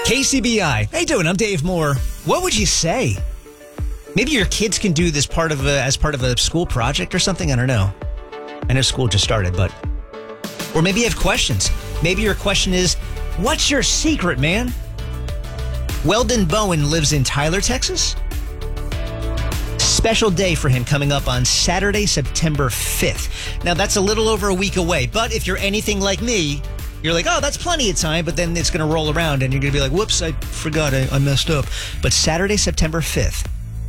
KCBI. How you doing? I'm Dave Moore. What would you say? Maybe your kids can do this as part of a school project or something. I don't know. I know school just started, but... Or maybe you have questions. Maybe your question is, what's your secret, man? Weldon Bowen lives in Tyler, Texas. Special day for him coming up on Saturday, September 5th. Now, that's a little over a week away, but if you're anything like me, you're like, oh, that's plenty of time, but then it's going to roll around and you're going to be like, whoops, I forgot, I messed up. But Saturday, September 5th,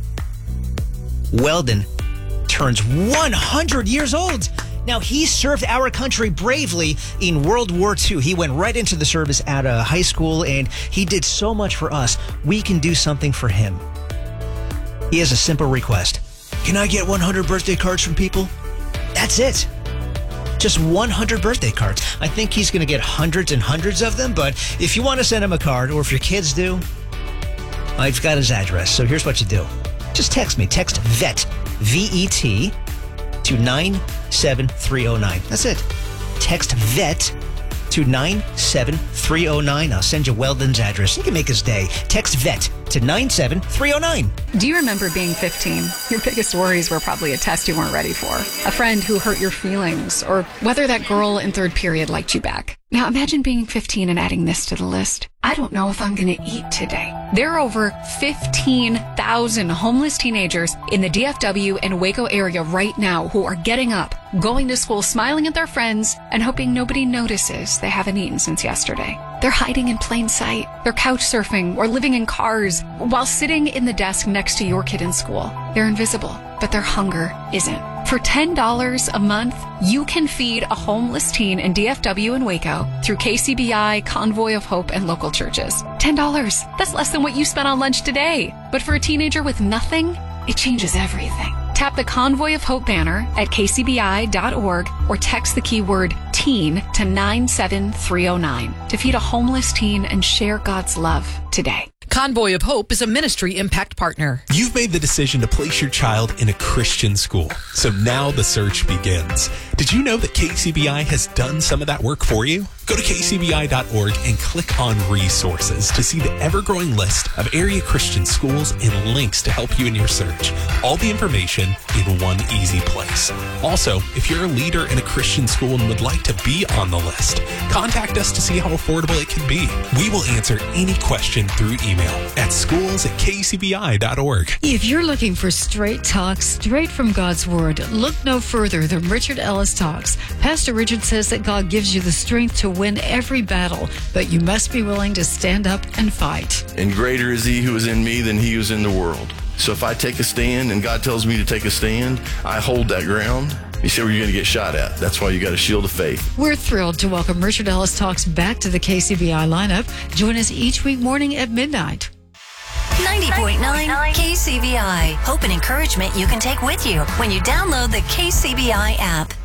Weldon turns 100 years old. Now, he served our country bravely in World War II. He went right into the service at a high school, and he did so much for us. We can do something for him. He has a simple request. Can I get 100 birthday cards from people? That's it. Just 100 birthday cards. I think he's going to get hundreds and hundreds of them, but if you want to send him a card, or if your kids do, I've got his address. So here's what you do. Just text me. Text VET, V-E-T, to 97309. That's it. Text VET to 97309. I'll send you Weldon's address. You can make his day. Text VET to 97309. Do you remember being 15? Your biggest worries were probably a test you weren't ready for, a friend who hurt your feelings, or whether that girl in third period liked you back. Now imagine being 15 and adding this to the list. I don't know if I'm going to eat today. There are over 15,000 homeless teenagers in the DFW and Waco area right now who are getting up, going to school, smiling at their friends, and hoping nobody notices they haven't eaten since yesterday. They're hiding in plain sight. They're couch surfing or living in cars while sitting in the desk next to your kid in school. They're invisible, but their hunger isn't. For $10 a month, you can feed a homeless teen in DFW and Waco through KCBI, Convoy of Hope, and local churches. $10. That's less than what you spent on lunch today. But for a teenager with nothing, it changes everything. Tap the Convoy of Hope banner at kcbi.org or text the keyword teen to 97309 to feed a homeless teen and share God's love today. Convoy of Hope is a ministry impact partner. You've made the decision to place your child in a Christian school, so now the search begins. Did you know that KCBI has done some of that work for you? Go to kcbi.org and click on resources to see the ever-growing list of area Christian schools and links to help you in your search. All the information in one easy place. Also, if you're a leader in a Christian school and would like to be on the list, contact us to see how affordable it can be. We will answer any question through email at schools@kcbi.org. If you're looking for straight talk, straight from God's Word, look no further than Richard Ellis Talks. Pastor Richard says that God gives you the strength to win every battle, but you must be willing to stand up and fight. And greater is he who is in me than he who is in the world. So if I take a stand and God tells me to take a stand, I hold that ground. You say, well, you're going to get shot at. That's why you got a shield of faith. We're thrilled to welcome Richard Ellis Talks back to the KCBI lineup. Join us each week morning at midnight. 90.9 KCBI. Hope and encouragement you can take with you when you download the KCBI app.